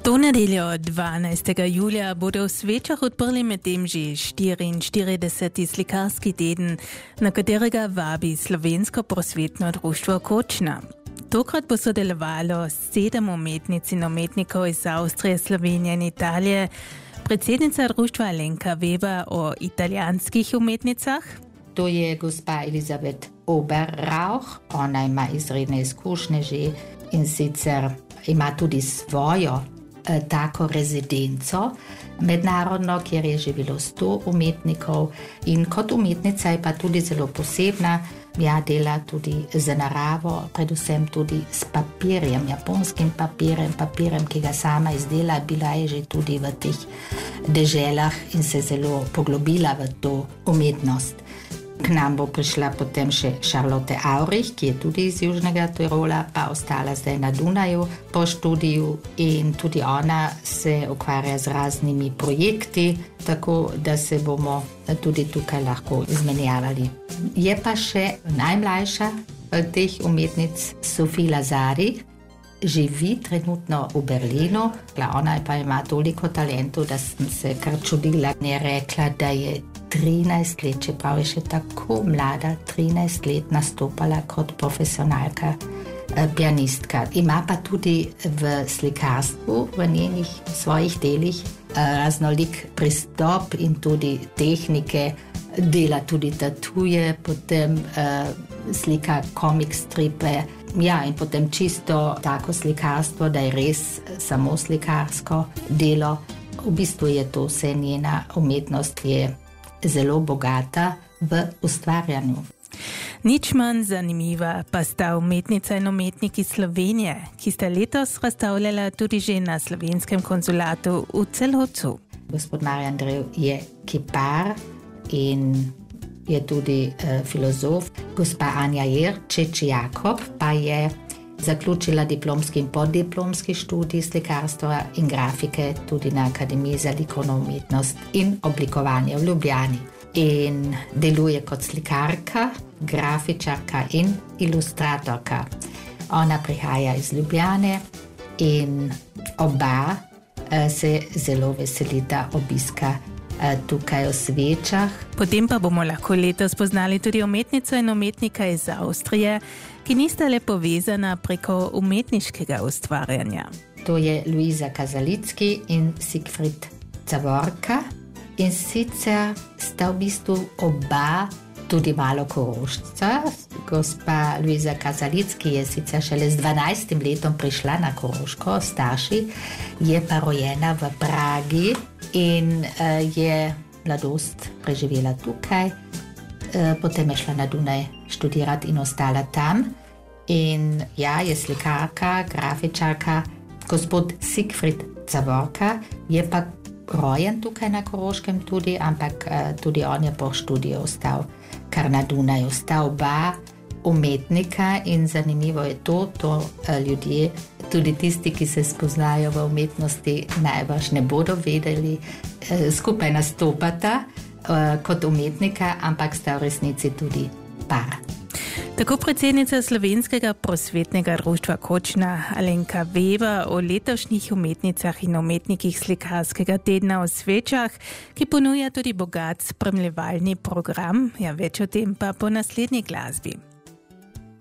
To nedeljo 12. julija bodo v Svečah odprli medtem že 44. slikarski teden, na katerega vabi Slovensko prosvetno društvo Kočna. Tokrat bo sodelovalo 7 umetnic in umetnikov iz Avstrije, Slovenije in Italije. Predsednica društva Alenka Weber o italijanskih umetnicah. To je gospa Elizabeth Oberrauch. Ona ima izredne izkušnje že in sicer ima tudi svojo tako rezidenco mednarodno, kjer je živelo 100 umetnikov in kot umetnica je pa tudi zelo posebna. Ja, dela tudi z naravo, predvsem tudi s papirjem, japonskim papirjem, ki ga sama izdela. Bila je že tudi v teh deželah in se zelo poglobila v to umetnost. K nam bo prišla potem še Charlotte Aurich, ki je tudi iz Južnega Tirola, pa ostala zdaj na Dunaju po študiju in tudi ona se ukvarja z raznimi projekti, tako da se bomo tudi tukaj lahko izmenjavali. Je pa še najmlajša teh umetnic Sophie Lazari, živi trenutno v Berlinu. Ona pa ima toliko talentov, da sem se kar čudila. Je rekla, da je 13 let, čeprav je še tako mlada, 13 let nastopala kot profesionalka, pianistka. Ima pa tudi v slikarstvu, v njenih svojih delih raznolik pristop in tudi tehnike. Dela tudi tatuje, potem slika komik stripe. Ja, in potem čisto tako slikarstvo, da je res samo slikarsko delo. V bistvu je to vse njena umetnost, ki je zelo bogata v ustvarjanju. Nič manj zanimiva pa sta umetnica in umetniki Slovenije, ki sta letos razstavljala tudi že na slovenskem konzulatu v Celotcu. Gospod Marjan Drev je kipar in je tudi filozof. Gospa Anja Jerčič Jakob pa je zaključila diplomski in poddiplomski študij slikarstva in grafike tudi na Akademiji za likovno umetnost in oblikovanje v Ljubljani. In deluje kot slikarka, grafičarka in ilustratorka. Ona prihaja iz Ljubljane in oba se zelo veselita obiska tukaj v Svečah. Potem pa bomo lahko letos spoznali tudi umetnico in umetnika iz Avstrije, ki nista le povezana preko umetniškega ustvarjanja. To je Luisa Kazalicki in Siegfried Zavorka. In sicer sta v bistvu oba tudi malo Korošca. Gospa Luisa Kazalicki je sicer šele z 12 letom prišla na Koroško, starši, je pa rojena v Pragi in je mladost preživela tukaj. Potem je šla na Dunaj študirati in ostala tam. In ja, je slikarka, grafičarka. Gospod Siegfried Zavorka je pa rojen tukaj na Koroškem tudi, ampak tudi on je po študiju ostal kar na Dunaju. Sta oba umetnika in zanimivo je to ljudje, tudi tisti, ki se spoznajo v umetnosti, najbrž ne bodo vedeli. Skupaj nastopata kot umetnika, ampak sta v resnici tudi par. Tako predsednica Slovenskega prosvetnega društva Kočna Alenka Weber o letošnjih umetnicah in umetnikih slikarskega tedna v Svečah, ki ponuja tudi bogat spremljevalni program. Ja, več o tem pa po naslednji glasbi.